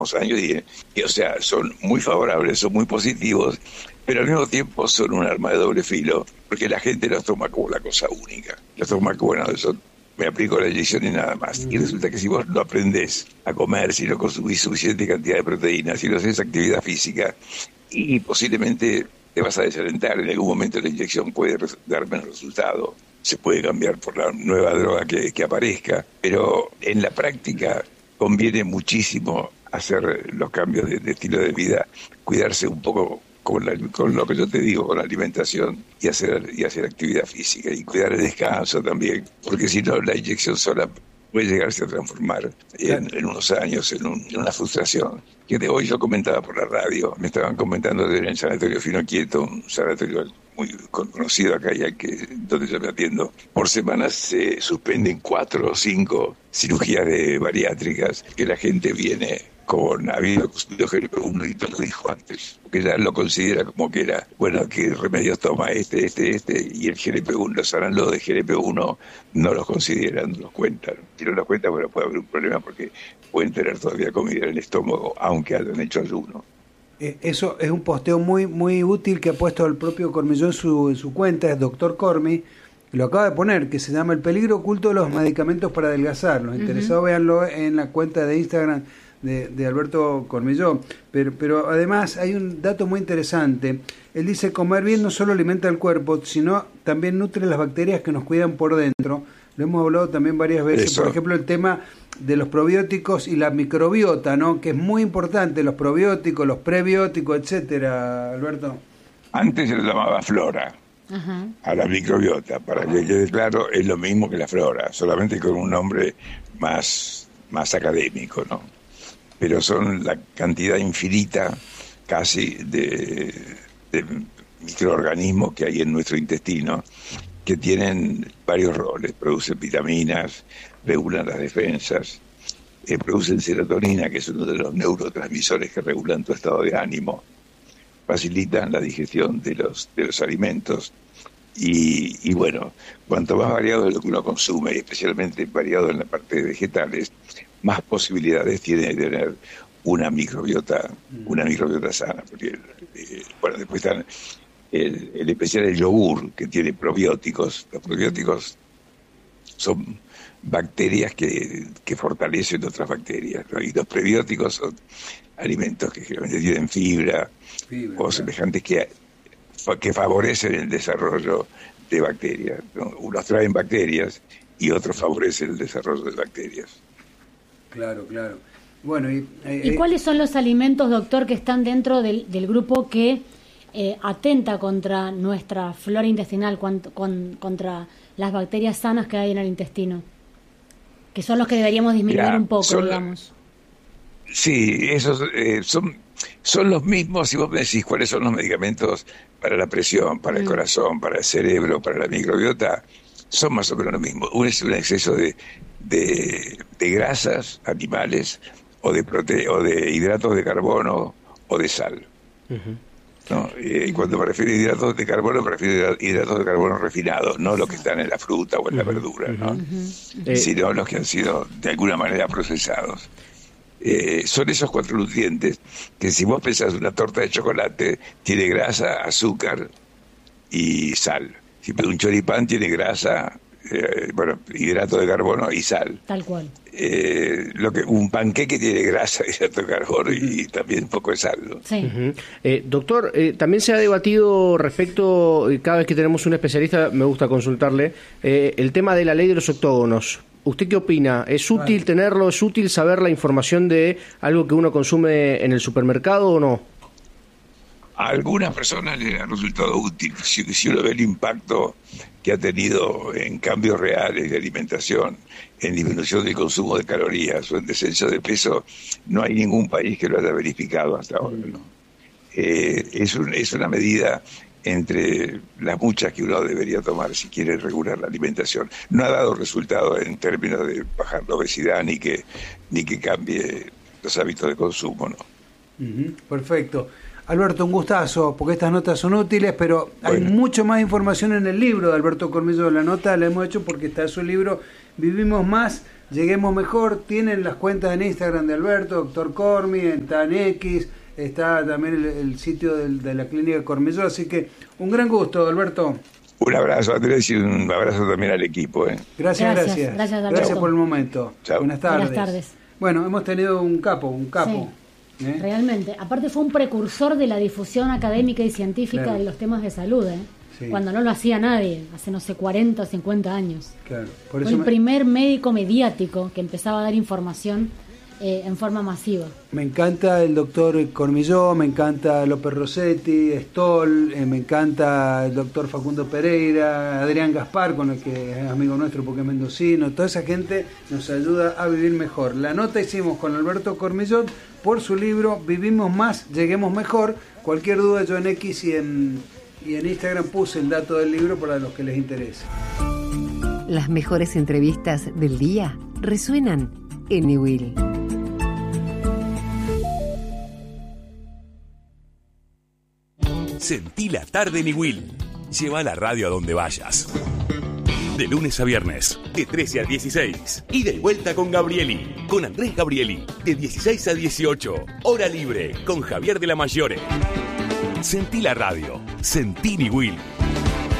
años o sea, son muy favorables, son muy positivos, pero al mismo tiempo son un arma de doble filo, porque la gente los toma como la cosa única. Los toma como, bueno, eso me aplico la inyección y nada más. Y resulta que si vos no aprendés a comer, si no consumís suficiente cantidad de proteínas, si no haces actividad física, y posiblemente te vas a desalentar, en algún momento la inyección puede dar menos resultado, se puede cambiar por la nueva droga que aparezca, pero en la práctica conviene muchísimo hacer los cambios de estilo de vida, cuidarse un poco con lo que yo te digo, con la alimentación y hacer actividad física y cuidar el descanso también, porque si no la inyección sola puede llegarse a transformar en unos años en una frustración. Que de hoy yo comentaba por la radio, me estaban comentando en el Sanatorio Fino Quieto, un sanatorio muy conocido acá donde yo me atiendo. Por semana se suspenden 4 o 5 cirugías bariátricas que la gente viene con habido consumido GLP-1 y todo lo dijo antes, porque ya lo considera como que era, bueno, ¿qué remedios toma este? Y el GLP-1, los análogos de GLP-1 no los consideran, no los cuentan. Si no los cuentan, bueno, puede haber un problema porque pueden tener todavía comida en el estómago, aunque hayan hecho ayuno. Eso es un posteo muy muy útil que ha puesto el propio Cormilló en su cuenta, es Dr. Cormi, lo acaba de poner, que se llama El peligro oculto de los medicamentos para adelgazar. Los interesados véanlo en la cuenta de Instagram de Alberto Cormilló, pero además hay un dato muy interesante. Él dice: comer bien no solo alimenta el cuerpo, sino también nutre las bacterias que nos cuidan por dentro. Lo hemos hablado también varias veces. Eso. Por ejemplo, el tema de los probióticos y la microbiota, ¿no? Que es muy importante, los probióticos, los prebióticos, etcétera, Alberto. Antes se le llamaba flora. Ajá. A la microbiota, para que quede claro, es lo mismo que la flora, solamente con un nombre más académico, ¿no? Pero son la cantidad infinita casi de microorganismos que hay en nuestro intestino, que tienen varios roles: producen vitaminas, regulan las defensas, producen serotonina, que es uno de los neurotransmisores que regulan tu estado de ánimo, facilitan la digestión de los alimentos. Y bueno, cuanto más variado es lo que uno consume, y especialmente variado en la parte de vegetales, más posibilidades tiene de tener una microbiota sana. Porque, bueno, después están el especial el yogur, que tiene probióticos. Los probióticos son bacterias que fortalecen otras bacterias, ¿no? Y los prebióticos son alimentos que generalmente tienen fibra o semejantes que favorecen el desarrollo de bacterias, ¿no? Unos traen bacterias y otros favorecen el desarrollo de bacterias. Claro. Bueno, ¿Y cuáles son los alimentos, doctor, que están dentro del grupo que atenta contra nuestra flora intestinal, contra las bacterias sanas que hay en el intestino? Que son los que deberíamos disminuir un poco, digamos. Sí, esos son los mismos. Si vos me decís cuáles son los medicamentos para la presión, para el corazón, para el cerebro, para la microbiota, son más o menos lo mismo. Uno es un exceso de grasas animales o de hidratos de carbono o de sal. ¿No? Y cuando me refiero a hidratos de carbono, me refiero a hidratos de carbono refinados, no los que están en la fruta o en la verdura, ¿no? Sino los que han sido de alguna manera procesados. Son esos 4 nutrientes que, si vos pensás una torta de chocolate, tiene grasa, azúcar y sal. Si un choripán tiene grasa, hidrato de carbono y sal. Tal cual. Un panqueque tiene grasa, hidrato de carbono y también un poco de sal, ¿no? Sí. Doctor, también se ha debatido respecto, cada vez que tenemos un especialista, me gusta consultarle, el tema de la ley de los octógonos. ¿Usted qué opina? ¿Es útil tenerlo? ¿Es útil saber la información de algo que uno consume en el supermercado o no? A algunas personas les ha resultado útil. Si uno ve el impacto que ha tenido en cambios reales de alimentación, en disminución del consumo de calorías o en descenso de peso, no hay ningún país que lo haya verificado hasta ahora, ¿no? Es una medida entre las muchas que uno debería tomar si quiere regular la alimentación. No ha dado resultado en términos de bajar la obesidad ni que cambie los hábitos de consumo, ¿no? Perfecto. Alberto, un gustazo, porque estas notas son útiles, pero hay mucho más información en el libro de Alberto Cormilló. La nota la hemos hecho porque está su libro Vivimos Más, Lleguemos Mejor. Tienen las cuentas en Instagram de Alberto, Doctor Cormi, está en X, está también el sitio de la clínica Cormillot, así que un gran gusto, Alberto. Un abrazo, Andrés, y un abrazo también al equipo. Gracias. Gracias por el momento. Chao. Buenas tardes. Buenas tardes. Bueno, hemos tenido un capo. Sí, realmente. Aparte fue un precursor de la difusión académica y científica de los temas de salud, Sí. Cuando no lo hacía nadie, hace, no sé, 40 o 50 años. Claro. Fue el primer médico mediático que empezaba a dar información en forma masiva. Me encanta el doctor Cormillot, me encanta López Rossetti, Stoll, me encanta el doctor Facundo Pereira, Adrián Gaspar, con el que es amigo nuestro porque es mendocino. Toda esa gente nos ayuda a vivir mejor. La nota hicimos con Alberto Cormillot por su libro Vivimos Más, Lleguemos Mejor. Cualquier duda, yo en X y en Instagram puse el dato del libro para los que les interese. Las mejores entrevistas del día resuenan en Niwil. Sentí la tarde Niwil. Lleva la radio a donde vayas. De lunes a viernes, de 13 a 16. Ida y vuelta con Gabrieli, con Andrés Gabrieli. De 16 a 18. Hora libre, con Javier de la Mayore. Sentí la radio. Sentí Niwil.